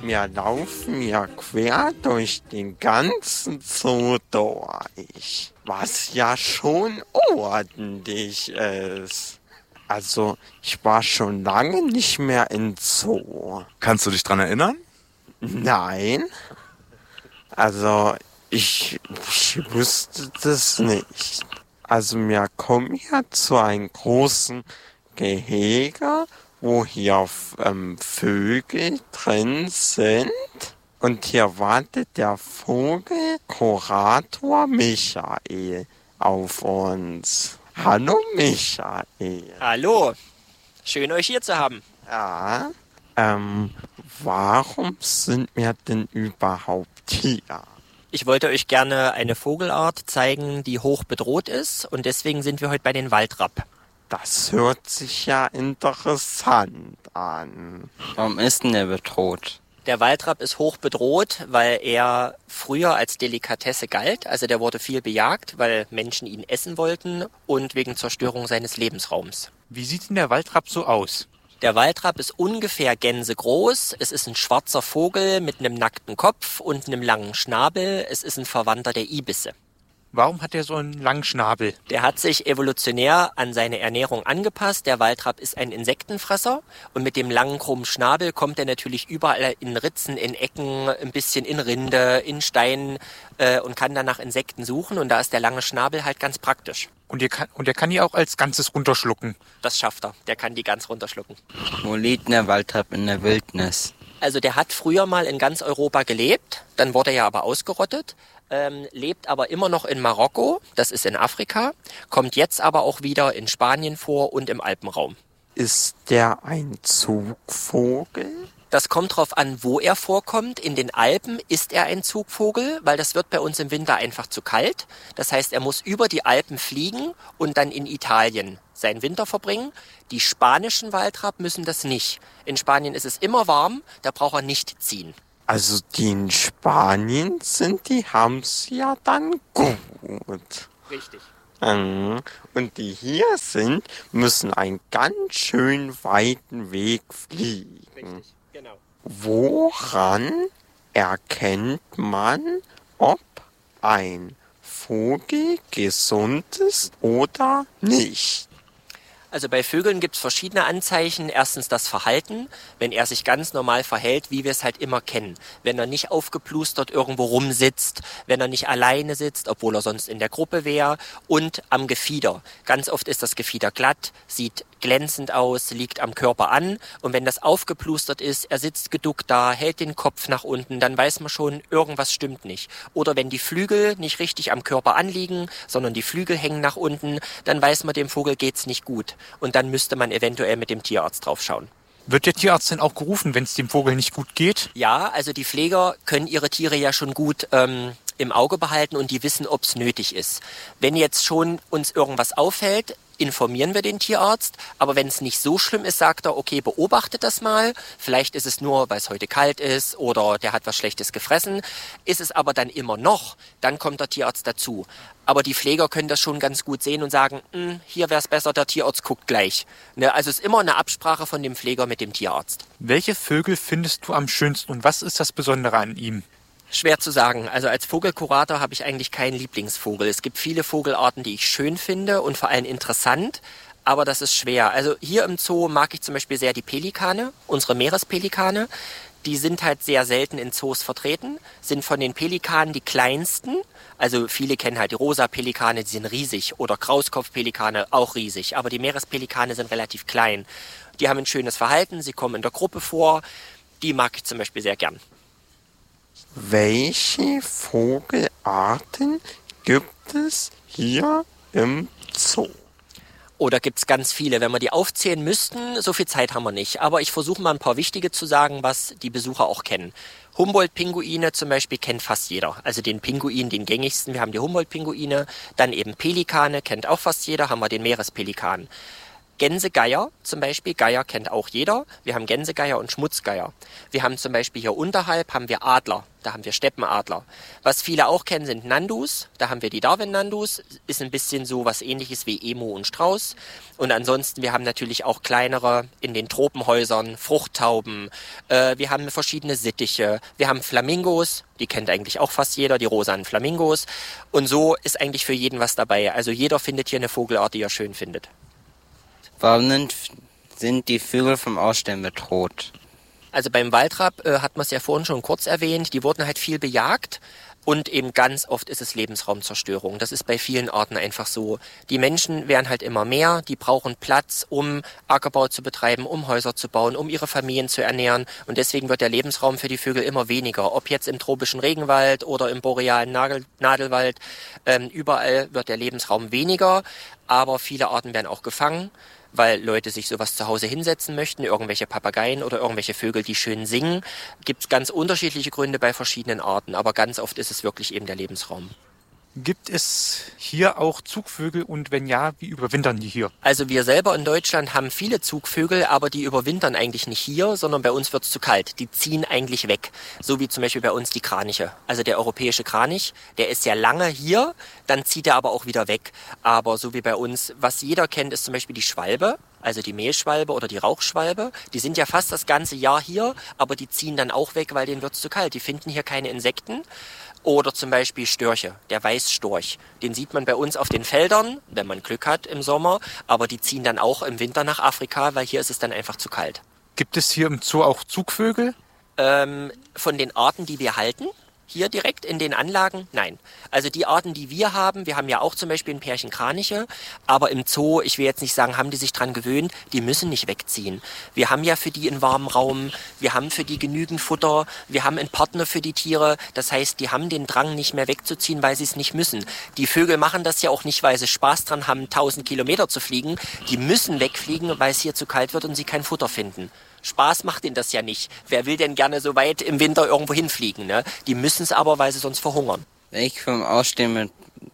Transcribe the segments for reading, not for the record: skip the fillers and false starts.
Wir laufen ja quer durch den ganzen Zoo durch, was ja schon ordentlich ist. Also, ich war schon lange nicht mehr im Zoo. Kannst du dich dran erinnern? Nein. Also, ich wusste das nicht. Also, wir kommen hier zu einem großen Gehege, wo hier Vögel drin sind. Und hier wartet der Vogelkurator Michael auf uns. Hallo Michael. Hallo, schön euch hier zu haben. Ja, warum sind wir denn überhaupt hier? Ich wollte euch gerne eine Vogelart zeigen, die hoch bedroht ist und deswegen sind wir heute bei den Waldrapp. Das hört sich ja interessant an. Warum ist denn der bedroht? Der Waldrapp ist hoch bedroht, weil er früher als Delikatesse galt. Also der wurde viel bejagt, weil Menschen ihn essen wollten und wegen Zerstörung seines Lebensraums. Wie sieht denn der Waldrapp so aus? Der Waldrapp ist ungefähr gänsegroß. Es ist ein schwarzer Vogel mit einem nackten Kopf und einem langen Schnabel. Es ist ein Verwandter der Ibisse. Warum hat er so einen langen Schnabel? Der hat sich evolutionär an seine Ernährung angepasst. Der Waldrapp ist ein Insektenfresser und mit dem langen, krummen Schnabel kommt er natürlich überall in Ritzen, in Ecken, ein bisschen in Rinde, in Steinen und kann dann nach Insekten suchen. Und da ist der lange Schnabel halt ganz praktisch. Und er kann die auch als Ganzes runterschlucken. Das schafft er. Der kann die ganz runterschlucken. Wo lebt denn der Waldrapp in der Wildnis? Also der hat früher mal in ganz Europa gelebt. Dann wurde er aber ausgerottet. Lebt aber immer noch in Marokko, das ist in Afrika, kommt jetzt aber auch wieder in Spanien vor und im Alpenraum. Ist der ein Zugvogel? Das kommt drauf an, wo er vorkommt. In den Alpen ist er ein Zugvogel, weil das wird bei uns im Winter einfach zu kalt. Das heißt, er muss über die Alpen fliegen und dann in Italien seinen Winter verbringen. Die spanischen Waldrapp müssen das nicht. In Spanien ist es immer warm, da braucht er nicht ziehen. Also die in Spanien sind, die haben's ja dann gut. Richtig. Und die hier sind, müssen einen ganz schön weiten Weg fliegen. Richtig, genau. Woran erkennt man, ob ein Vogel gesund ist oder nicht? Also bei Vögeln gibt es verschiedene Anzeichen. Erstens das Verhalten, wenn er sich ganz normal verhält, wie wir es halt immer kennen. Wenn er nicht aufgeplustert irgendwo rumsitzt, wenn er nicht alleine sitzt, obwohl er sonst in der Gruppe wäre. Und am Gefieder. Ganz oft ist das Gefieder glatt, sieht glänzend aus, liegt am Körper an. Und wenn das aufgeplustert ist, er sitzt geduckt da, hält den Kopf nach unten, dann weiß man schon, irgendwas stimmt nicht. Oder wenn die Flügel nicht richtig am Körper anliegen, sondern die Flügel hängen nach unten, dann weiß man, dem Vogel geht's nicht gut. Und dann müsste man eventuell mit dem Tierarzt drauf schauen. Wird der Tierarzt denn auch gerufen, wenn es dem Vogel nicht gut geht? Ja, also die Pfleger können ihre Tiere ja schon gut im Auge behalten und die wissen, ob es nötig ist. Wenn jetzt schon uns irgendwas auffällt, informieren wir den Tierarzt, aber wenn es nicht so schlimm ist, sagt er, okay, beobachtet das mal, vielleicht ist es nur, weil es heute kalt ist oder der hat was Schlechtes gefressen, ist es aber dann immer noch, dann kommt der Tierarzt dazu. Aber die Pfleger können das schon ganz gut sehen und sagen, hier wäre es besser, der Tierarzt guckt gleich. Ne, also es ist immer eine Absprache von dem Pfleger mit dem Tierarzt. Welche Vögel findest du am schönsten und was ist das Besondere an ihm? Schwer zu sagen. Also als Vogelkurator habe ich eigentlich keinen Lieblingsvogel. Es gibt viele Vogelarten, die ich schön finde und vor allem interessant, aber das ist schwer. Also hier im Zoo mag ich zum Beispiel sehr die Pelikane, unsere Meerespelikane. Die sind halt sehr selten in Zoos vertreten, sind von den Pelikanen die kleinsten. Also viele kennen halt die rosa Pelikane, die sind riesig, oder Krauskopfpelikane, auch riesig. Aber die Meerespelikane sind relativ klein. Die haben ein schönes Verhalten, sie kommen in der Gruppe vor. Die mag ich zum Beispiel sehr gern. Welche Vogelarten gibt es hier im Zoo? Oh, da gibt's ganz viele. Wenn wir die aufzählen müssten, so viel Zeit haben wir nicht. Aber ich versuche mal ein paar wichtige zu sagen, was die Besucher auch kennen. Humboldt-Pinguine zum Beispiel kennt fast jeder. Also den Pinguin, den gängigsten. Wir haben die Humboldt-Pinguine. Dann eben Pelikane, kennt auch fast jeder. Haben wir den Meerespelikan. Gänsegeier zum Beispiel, Geier kennt auch jeder. Wir haben Gänsegeier und Schmutzgeier. Wir haben zum Beispiel hier unterhalb haben wir Adler, da haben wir Steppenadler. Was viele auch kennen, sind Nandus, da haben wir die Darwin-Nandus, ist ein bisschen so was ähnliches wie Emu und Strauß. Und ansonsten, wir haben natürlich auch kleinere in den Tropenhäusern, Fruchttauben, wir haben verschiedene Sittiche, wir haben Flamingos, die kennt eigentlich auch fast jeder, die rosanen Flamingos. Und so ist eigentlich für jeden was dabei. Also jeder findet hier eine Vogelart, die er schön findet. Warum sind die Vögel vom Aussterben bedroht? Also beim Waldrapp hat man es ja vorhin schon kurz erwähnt, die wurden halt viel bejagt und eben ganz oft ist es Lebensraumzerstörung. Das ist bei vielen Arten einfach so. Die Menschen werden halt immer mehr, die brauchen Platz, um Ackerbau zu betreiben, um Häuser zu bauen, um ihre Familien zu ernähren und deswegen wird der Lebensraum für die Vögel immer weniger. Ob jetzt im tropischen Regenwald oder im borealen Nadelwald, überall wird der Lebensraum weniger, aber viele Arten werden auch gefangen, weil Leute sich sowas zu Hause hinsetzen möchten, irgendwelche Papageien oder irgendwelche Vögel, die schön singen. Gibt es ganz unterschiedliche Gründe bei verschiedenen Arten, aber ganz oft ist es wirklich eben der Lebensraum. Gibt es hier auch Zugvögel und wenn ja, wie überwintern die hier? Also wir selber in Deutschland haben viele Zugvögel, aber die überwintern eigentlich nicht hier, sondern bei uns wird's zu kalt. Die ziehen eigentlich weg, so wie zum Beispiel bei uns die Kraniche. Also der europäische Kranich, der ist ja lange hier, dann zieht er aber auch wieder weg. Aber so wie bei uns, was jeder kennt, ist zum Beispiel die Schwalbe. Also die Mehlschwalbe oder die Rauchschwalbe, die sind ja fast das ganze Jahr hier, aber die ziehen dann auch weg, weil denen wird's zu kalt. Die finden hier keine Insekten. Oder zum Beispiel Störche, der Weißstorch. Den sieht man bei uns auf den Feldern, wenn man Glück hat im Sommer. Aber die ziehen dann auch im Winter nach Afrika, weil hier ist es dann einfach zu kalt. Gibt es hier im Zoo auch Zugvögel? Von den Arten, die wir halten, hier direkt in den Anlagen, nein. Also die Arten, die wir haben ja auch zum Beispiel ein Pärchen Kraniche, aber im Zoo, ich will jetzt nicht sagen, haben die sich dran gewöhnt, die müssen nicht wegziehen. Wir haben ja für die einen warmen Raum, wir haben für die genügend Futter, wir haben einen Partner für die Tiere, das heißt, die haben den Drang nicht mehr wegzuziehen, weil sie es nicht müssen. Die Vögel machen das ja auch nicht, weil sie Spaß dran haben, 1000 Kilometer zu fliegen, die müssen wegfliegen, weil es hier zu kalt wird und sie kein Futter finden. Spaß macht ihnen das ja nicht. Wer will denn gerne so weit im Winter irgendwo hinfliegen, ne? Die müssen es aber, weil sie sonst verhungern. Welche vom Aussterben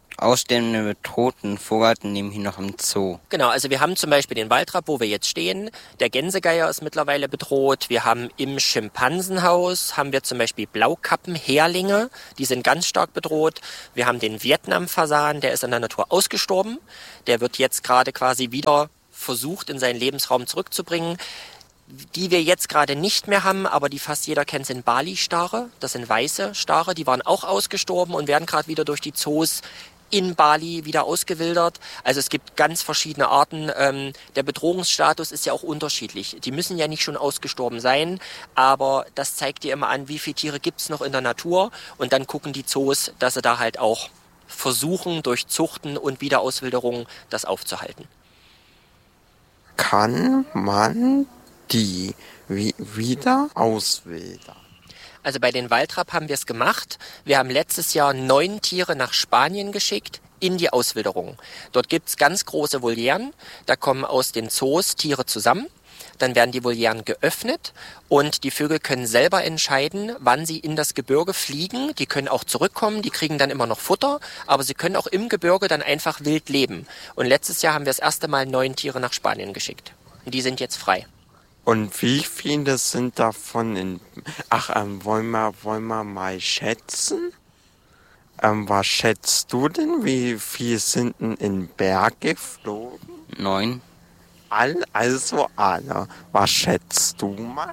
bedrohten Vogelarten leben hier noch im Zoo? Genau, also wir haben zum Beispiel den Waldrapp, wo wir jetzt stehen. Der Gänsegeier ist mittlerweile bedroht. Wir haben im Schimpansenhaus, haben wir zum Beispiel Blaukappenhärlinge, die sind ganz stark bedroht. Wir haben den Vietnamfasan, der ist in der Natur ausgestorben. Der wird jetzt gerade quasi wieder versucht, in seinen Lebensraum zurückzubringen. Die wir jetzt gerade nicht mehr haben, aber die fast jeder kennt, sind Bali-Stare. Das sind weiße Stare, die waren auch ausgestorben und werden gerade wieder durch die Zoos in Bali wieder ausgewildert. Also es gibt ganz verschiedene Arten. Der Bedrohungsstatus ist ja auch unterschiedlich. Die müssen ja nicht schon ausgestorben sein, aber das zeigt dir immer an, wie viele Tiere gibt's noch in der Natur. Und dann gucken die Zoos, dass sie da halt auch versuchen, durch Zuchten und Wiederauswilderung das aufzuhalten. Kann man die wieder auswildern? Also bei den Waldrapp haben wir es gemacht. Wir haben letztes Jahr 9 Tiere nach Spanien geschickt in die Auswilderung. Dort gibt's ganz große Volieren. Da kommen aus den Zoos Tiere zusammen. Dann werden die Volieren geöffnet und die Vögel können selber entscheiden, wann sie in das Gebirge fliegen. Die können auch zurückkommen, die kriegen dann immer noch Futter, aber sie können auch im Gebirge dann einfach wild leben. Und letztes Jahr haben wir das erste Mal 9 Tiere nach Spanien geschickt. Und die sind jetzt frei. Und wie viele sind davon in... wollen wir mal schätzen? Was schätzt du denn? Wie viel sind denn in Berg geflogen? 9. Also alle. Was schätzt du, Max?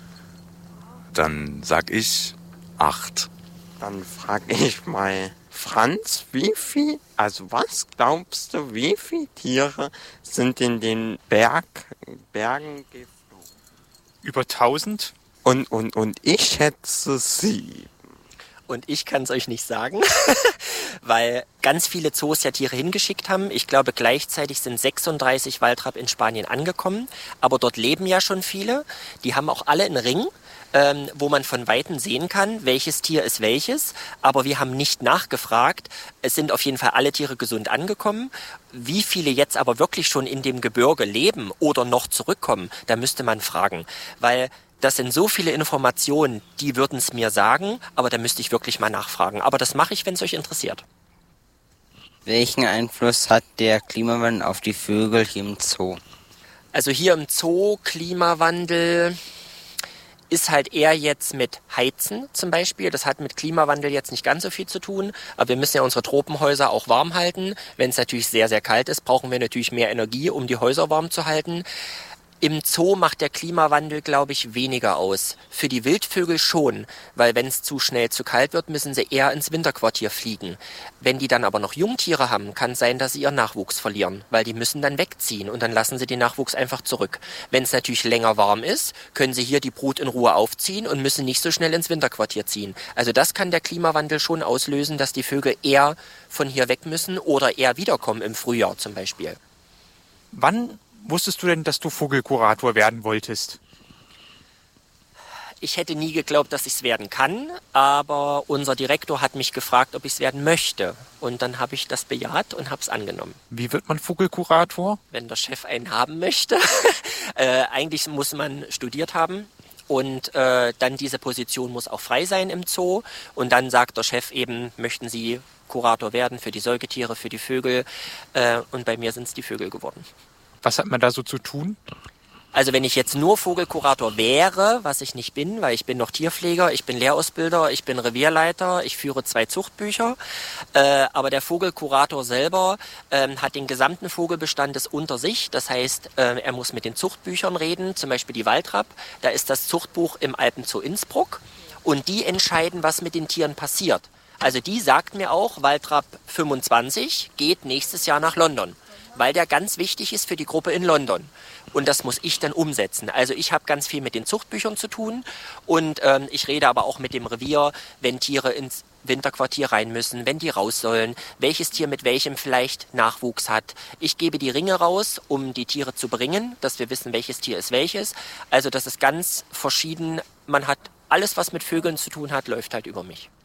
Dann sag ich 8. Dann frage ich mal Franz, wie viel, also was glaubst du, wie viele Tiere sind in den Bergen geflogen? Über 1000? Und ich schätze 7. Und ich kann es euch nicht sagen, weil ganz viele Zoos ja Tiere hingeschickt haben. Ich glaube, gleichzeitig sind 36 Waldrapp in Spanien angekommen. Aber dort leben ja schon viele. Die haben auch alle einen Ring, wo man von Weitem sehen kann, welches Tier ist welches. Aber wir haben nicht nachgefragt. Es sind auf jeden Fall alle Tiere gesund angekommen. Wie viele jetzt aber wirklich schon in dem Gebirge leben oder noch zurückkommen, da müsste man fragen. Weil das sind so viele Informationen, die würden es mir sagen, aber da müsste ich wirklich mal nachfragen. Aber das mache ich, wenn es euch interessiert. Welchen Einfluss hat der Klimawandel auf die Vögel hier im Zoo? Also hier im Zoo, Klimawandel ist halt eher jetzt mit Heizen zum Beispiel. Das hat mit Klimawandel jetzt nicht ganz so viel zu tun, aber wir müssen ja unsere Tropenhäuser auch warm halten. Wenn es natürlich sehr, sehr kalt ist, brauchen wir natürlich mehr Energie, um die Häuser warm zu halten. Im Zoo macht der Klimawandel, glaube ich, weniger aus. Für die Wildvögel schon, weil wenn es zu schnell zu kalt wird, müssen sie eher ins Winterquartier fliegen. Wenn die dann aber noch Jungtiere haben, kann es sein, dass sie ihren Nachwuchs verlieren, weil die müssen dann wegziehen und dann lassen sie den Nachwuchs einfach zurück. Wenn es natürlich länger warm ist, können sie hier die Brut in Ruhe aufziehen und müssen nicht so schnell ins Winterquartier ziehen. Also das kann der Klimawandel schon auslösen, dass die Vögel eher von hier weg müssen oder eher wiederkommen im Frühjahr zum Beispiel. Wann wusstest du denn, dass du Vogelkurator werden wolltest? Ich hätte nie geglaubt, dass ich es werden kann, aber unser Direktor hat mich gefragt, ob ich es werden möchte. Und dann habe ich das bejaht und habe es angenommen. Wie wird man Vogelkurator? Wenn der Chef einen haben möchte. Eigentlich muss man studiert haben. Und dann diese Position muss auch frei sein im Zoo. Und dann sagt der Chef eben, möchten Sie Kurator werden für die Säugetiere, für die Vögel. Und bei mir sind es die Vögel geworden. Was hat man da so zu tun? Also wenn ich jetzt nur Vogelkurator wäre, was ich nicht bin, weil ich bin noch Tierpfleger, ich bin Lehrausbilder, ich bin Revierleiter, ich führe 2 Zuchtbücher. Aber der Vogelkurator selber hat den gesamten Vogelbestand unter sich. Das heißt, er muss mit den Zuchtbüchern reden, zum Beispiel die Waldrapp. Da ist das Zuchtbuch im Alpenzoo Innsbruck. Und die entscheiden, was mit den Tieren passiert. Also die sagt mir auch, Waldrapp 25 geht nächstes Jahr nach London, weil der ganz wichtig ist für die Gruppe in London. Und das muss ich dann umsetzen. Also ich habe ganz viel mit den Zuchtbüchern zu tun und ich rede aber auch mit dem Revier, wenn Tiere ins Winterquartier rein müssen, wenn die raus sollen, welches Tier mit welchem vielleicht Nachwuchs hat. Ich gebe die Ringe raus, um die Tiere zu bringen, dass wir wissen, welches Tier ist welches. Also das ist ganz verschieden. Man hat alles, was mit Vögeln zu tun hat, läuft halt über mich.